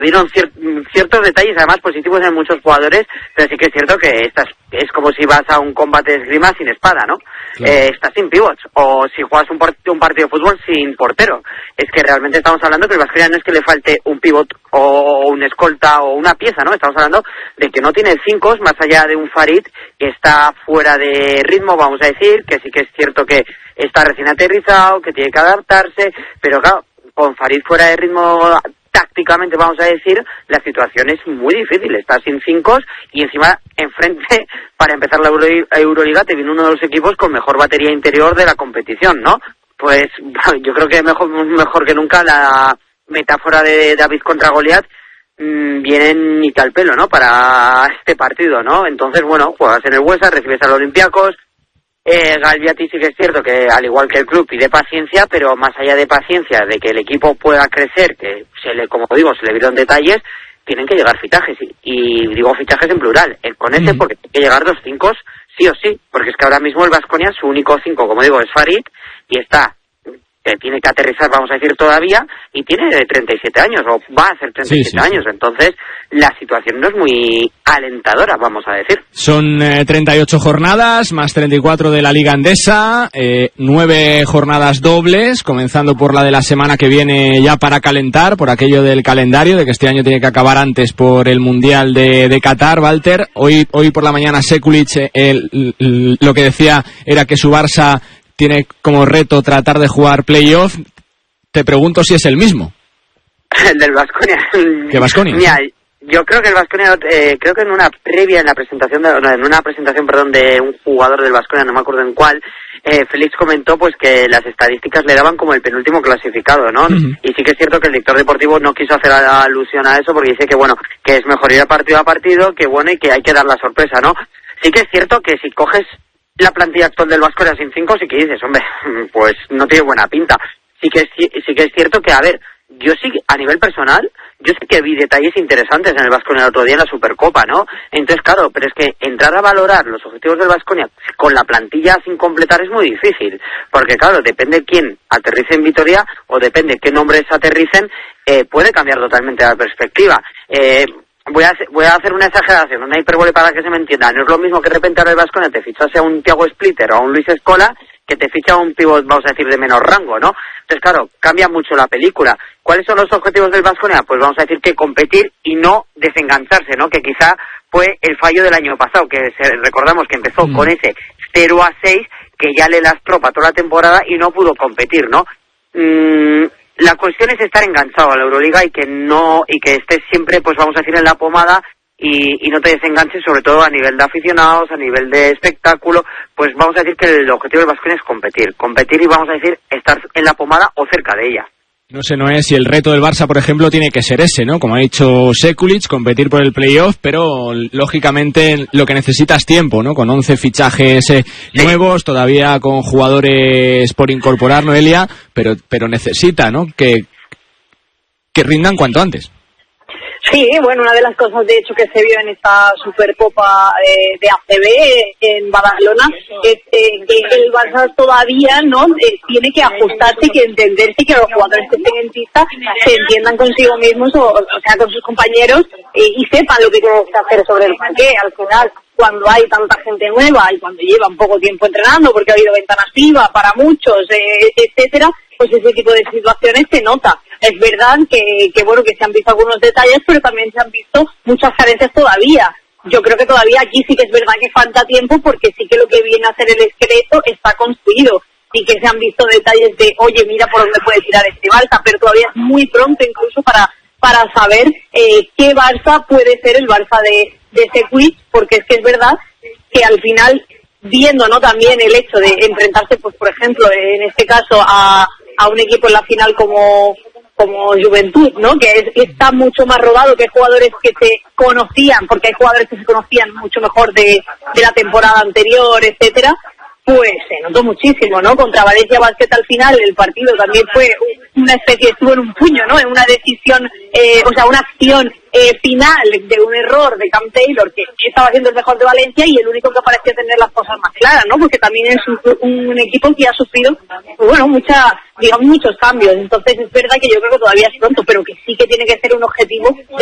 dieron ciertos detalles, además positivos en muchos jugadores, pero sí que es cierto que es como si vas a un combate de esgrima sin espada, ¿no? Claro. Estás sin pivots, o si juegas un partido de fútbol sin portero. Es que realmente estamos hablando que el Baskonia no es que le falte un pivot o un escolta o una pieza, ¿no? Estamos hablando de que no tiene 5 más allá de un Farid que está fuera de ritmo, vamos a decir, que sí que es cierto que está recién aterrizado, que tiene que adaptarse, pero claro, con Farid fuera de ritmo tácticamente, vamos a decir, la situación es muy difícil. Estás sin 5 y encima enfrente, para empezar la Euroliga, te viene uno de los equipos con mejor batería interior de la competición, ¿no? Pues yo creo que mejor que nunca la metáfora de David contra Goliat viene ni tal pelo, ¿no? Para este partido, ¿no? Entonces, bueno, juegas en el Huesa, recibes al Olympiacos. Galviati sí que es cierto que, al igual que el club, pide paciencia, pero más allá de paciencia, de que el equipo pueda crecer, que como digo, se le vieron detalles, tienen que llegar fichajes, y digo fichajes en plural, con ese, porque tiene que llegar 2 5 sí o sí, porque es que ahora mismo el Baskonia, su único 5, como digo, es Farid, y tiene que aterrizar, vamos a decir, todavía, y tiene 37 años, o va a hacer 37 años, entonces la situación no es muy alentadora, vamos a decir. Son 38 jornadas, más 34 de la Liga Endesa, 9 jornadas dobles, comenzando por la de la semana que viene ya para calentar, por aquello del calendario, de que este año tiene que acabar antes por el Mundial de Qatar, Walter. Hoy por la mañana Sekulic lo que decía era que su Barça tiene como reto tratar de jugar playoff. Te pregunto si es el mismo. El del Baskonia. ¿Qué Baskonia? Mira, yo creo que el Baskonia, creo que en una presentación de un jugador del Baskonia, no me acuerdo en cuál, Félix comentó pues que las estadísticas le daban como el penúltimo clasificado, ¿no? Uh-huh. Y sí que es cierto que el director deportivo no quiso hacer alusión a eso, porque dice que bueno, que es mejor ir partido a partido, que bueno, y que hay que dar la sorpresa, ¿no? Sí que es cierto que si coges la plantilla actual del Baskonia sin 5, sí que dices, hombre, pues no tiene buena pinta. Sí que es cierto que, a ver, yo sí, a nivel personal, yo sí que vi detalles interesantes en el Baskonia el otro día en la Supercopa, ¿no? Entonces, claro, pero es que entrar a valorar los objetivos del Baskonia con la plantilla sin completar es muy difícil, porque claro, depende quién aterrice en Vitoria, o depende qué nombres aterricen, puede cambiar totalmente la perspectiva. Voy a hacer una exageración, una hipérbole para que se me entienda. No es lo mismo que de repente ahora el Baskonia te fichase a un Thiago Splitter o a un Luis Escola, que te ficha a un pívot, vamos a decir, de menor rango, ¿no? Entonces, claro, cambia mucho la película. ¿Cuáles son los objetivos del Baskonia? Pues vamos a decir que competir y no desengancharse, ¿no? Que quizá fue el fallo del año pasado, que recordamos que empezó con ese 0-6, que ya le lastró para toda la temporada y no pudo competir, ¿no? La cuestión es estar enganchado a la Euroliga y que estés siempre, pues vamos a decir, en la pomada y no te desenganches, sobre todo a nivel de aficionados, a nivel de espectáculo. Pues vamos a decir que el objetivo del Baskonia es competir y vamos a decir estar en la pomada o cerca de ella. No sé, Noé, si el reto del Barça, por ejemplo, tiene que ser ese, ¿no? Como ha dicho Sekulic, competir por el playoff, pero lógicamente lo que necesita es tiempo, ¿no? Con 11 fichajes nuevos, todavía con jugadores por incorporar, Noelia, pero necesita, ¿no? Que rindan cuanto antes. Sí, bueno, una de las cosas de hecho que se vio en esta Supercopa de ACB en Badalona es que el Barça todavía no tiene que ajustarse y que entenderse, y que los jugadores que estén en pista se entiendan consigo mismos, o sea, con sus compañeros, y sepan lo que tienen que hacer sobre el parqué. Al final, cuando hay tanta gente nueva y cuando llevan poco tiempo entrenando, porque ha habido ventanas FIBA para muchos, etcétera, pues ese tipo de situaciones se nota. Es verdad que bueno, que se han visto algunos detalles, pero también se han visto muchas carencias todavía. Yo creo que todavía aquí sí que es verdad que falta tiempo, porque sí que lo que viene a ser el esqueleto está construido, y que se han visto detalles de, oye, mira por dónde puede tirar este Barça, pero todavía es muy pronto incluso para saber qué Barça puede ser el Barça de Sekulic, porque es que es verdad que al final, viendo, ¿no?, también el hecho de enfrentarse, pues por ejemplo, en este caso a un equipo en la final como Juventud, ¿no?, que está mucho más rodado, que hay jugadores que se conocían, porque hay jugadores que se conocían mucho mejor de la temporada anterior, etcétera, pues se notó muchísimo, ¿no? Contra Valencia Basket al final el partido también fue una especie, estuvo en un puño, ¿no?, en una decisión, una acción final de un error de Cam Taylor, que estaba siendo el mejor de Valencia y el único que parecía tener las cosas más claras, ¿no? Porque también es un equipo que ha sufrido, pues bueno, mucha digamos, muchos cambios. Entonces es verdad que yo creo que todavía es pronto, pero que sí que tiene que ser un objetivo